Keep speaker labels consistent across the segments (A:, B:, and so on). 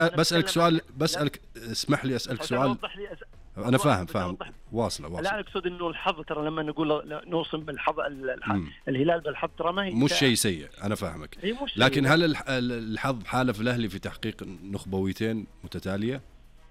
A: بسألك سؤال، بسألك اسمح لي أسألك سؤال. أنا فاهم واصلة.
B: لا أقصد إنه الحظ ترى لما نقول نوصم بالحظ الهلال بالحظ ترى ما هي
A: مش شيء سيء، أنا فاهمك. لكن هل الحظ حالف الأهلي في تحقيق نخبويتين متتالية؟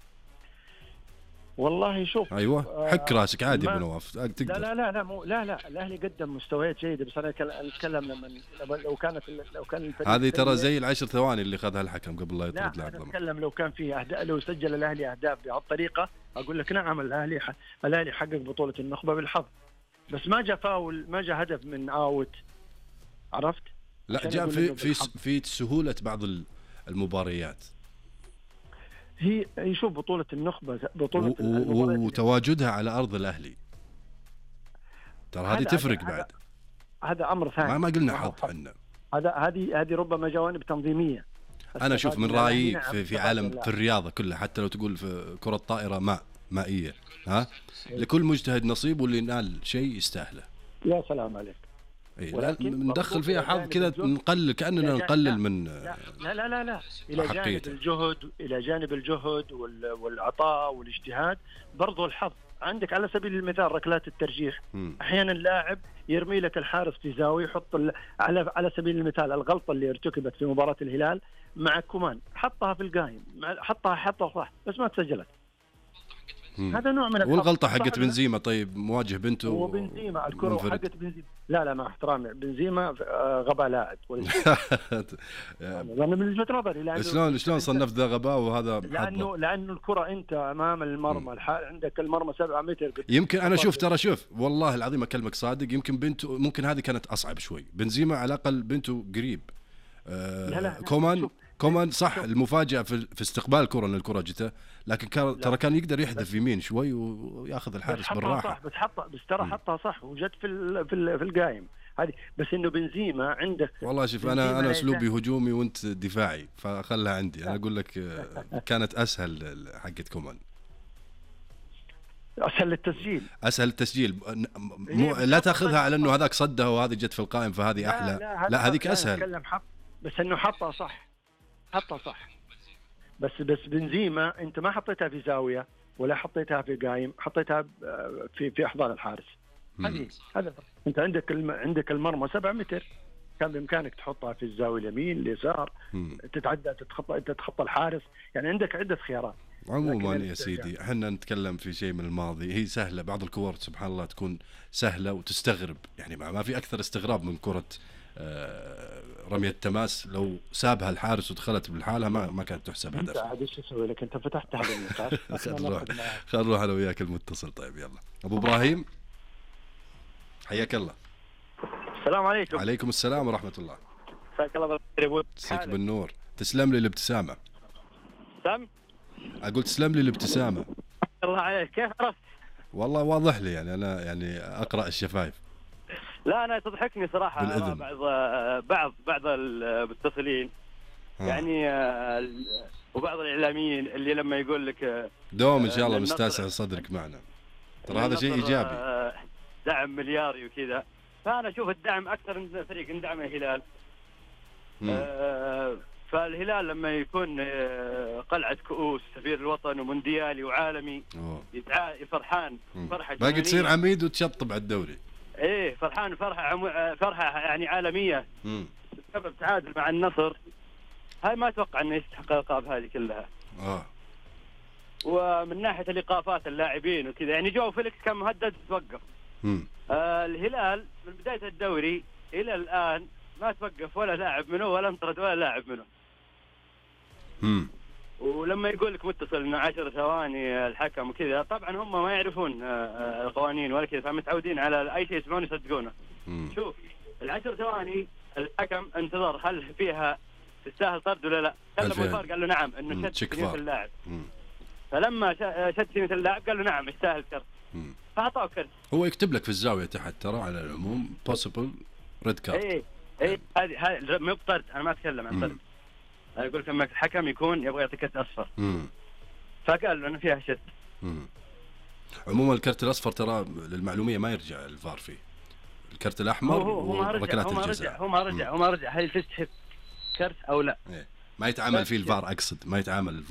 B: والله شوف،
A: ايوه حك راسك عادي ابو نواف
B: تقدر. لا الاهلي قدم مستويات جيده، بس انا اتكلم لو كان
A: هذه ترى زي العشر ثواني اللي اخذها الحكم قبل لا يطرد لاعب.
B: لا اتكلم لو كان في لو سجل الاهلي اهداف بهالطريقه اقول لك نعم الاهلي حقق بطوله النخبه بالحظ، بس ما جاء فاول، ما جاء هدف من اوت، عرفت؟
A: لا جاء في سهوله بعض المباريات.
B: هي شوف بطولة النخبة، بطولة
A: وتواجدها على أرض الأهلي ترى هذه تفرق بعد.
B: هذا أمر ثاني،
A: ما قلنا حظ حنا.
B: هذه ربما جوانب تنظيمية.
A: أنا أشوف من رأيي في عالم في الرياضة كلها، حتى لو تقول في كرة طائرة مائية، لكل مجتهد نصيب، واللي ينال شيء يستاهله.
B: يا سلام عليك.
A: ندخل فيها حظ كذا، نقلل كأننا نقلل من
B: لا إلى جانب الجهد والعطاء والاجتهاد برضو الحظ. عندك على سبيل المثال ركلات الترجيح، أحيانا اللاعب يرمي لك الحارس في زاوية، يحط على سبيل المثال الغلطة اللي ارتكبت في مباراة الهلال مع كومان، حطها في القايم، حطها صح بس ما تسجلت. هذا نوع من الحظ.
A: والغلطة حقت بنزيما، طيب مواجه بنته
B: وبنزيما الكرة حقت بنزيما، لا مع احترامي بنزيما غباء لاعب. انا من وجهة نظري
A: شلون صنفت ذا غباء وهذا
B: لانه الكرة انت امام المرمى، عندك المرمى 7 متر.
A: يمكن انا شوف والله العظيم اكلمك صادق، يمكن بنته ممكن هذه كانت اصعب شوي. بنزيما على الاقل بنته قريب. كومان صح المفاجأة في استقبال الكرة، ان الكرة جته، لكن ترى كان يقدر يحذف يمين شوي وياخذ الحارس بالراحة.
B: بس ترى حطها صح وجت في القايم هذه. بس انه بنزيما عندك،
A: والله شوف انا اسلوبي هجومي وانت دفاعي، فخلها عندي. انا اقول لك كانت اسهل حقت كومان، اسهل التسجيل. لا تاخذها على انه هذاك صدها وهذه جت في القائم فهذه احلى. لا هذيك اسهل.
B: بس انه حطها صح. بس بنزيما انت ما حطيتها في زاويه ولا حطيتها في قايم، حطيتها في احضان الحارس. هذا انت عندك المرمى 7 متر، كان بامكانك تحطها في الزاويه اليمين اليسار، تتعدى تتخطى الحارس، يعني عندك عده خيارات.
A: عموما يا سيدي احنا نتكلم في شيء من الماضي. هي سهله، بعض الكور سبحان الله تكون سهله وتستغرب، يعني ما في اكثر استغراب من كره رمية التماس. لو سابها الحارس ودخلت بالحالة ما كانت تحسب هدف.
B: انت عاد ايش تسوي لك؟ انت فتحت هذا النقاش.
A: خل نروح انا وياك المتصل. طيب يلا ابو ابراهيم، حياك الله.
B: السلام عليكم.
A: عليكم السلام ورحمة الله.
B: مساك الله بالخير.
A: مساك بالنور. تسلم لي الابتسامة. اقول تسلم لي الابتسامة.
B: الله عليك، كيف عرفت؟
A: والله واضح لي، يعني انا اقرأ الشفايف.
B: لا انا تضحكني صراحه بعض المتصلين، يعني وبعض الاعلاميين اللي لما يقول لك
A: دوم ان شاء الله مستاسع صدرك معنا، ترى هذا شيء ايجابي.
B: دعم ملياري وكذا، فانا اشوف الدعم اكثر من فريق ندعم الهلال. فالهلال لما يكون قلعه كؤوس، سفير الوطن ومونديالي وعالمي، فرحان فرحه
A: باقي تصير عميد وتشطب على الدوري.
B: ايه فرحان فرحه يعني عالميه بسبب تعادل مع النصر. هاي ما اتوقع انه يستحق الالقاب هذه كلها. ومن ناحيه الايقافات اللاعبين وكذا، يعني جو فيليكس كان مهدد توقف. الهلال من بدايه الدوري الى الان ما توقف ولا لاعب منه ولا انطرد ولا لاعب منه. ولما يقول لك متصل انه 10 ثواني الحكم وكذا، طبعا هم ما يعرفون القوانين ولا كذا، فمتعودين على اي شيء يسمعون يصدقونه. شوف ال10 ثواني الحكم انتظر هل فيها تستاهل طرد ولا لا، كلم الفار قال له نعم انه شد سنية اللاعب. فلما شد سنية اللاعب قال له نعم يستاهل كرت، فاعطاه كرت.
A: هو يكتب لك في الزاويه تحت ترى على العموم possible red card.
B: اي هذه مو بطرد، انا ما اتكلم عن طرد، انا اقول لك لما الحكم يكون يبغى يعطي كرت اصفر فقال له انه فيها شد.
A: عموما الكرت الاصفر ترى للمعلوميه ما يرجع الفار فيه، الكرت الاحمر وركلات الجزاء
B: هو ما رجع هل تستحق كرت او لا.
A: ما يتعامل فيه الفار، اقصد ما يتعامل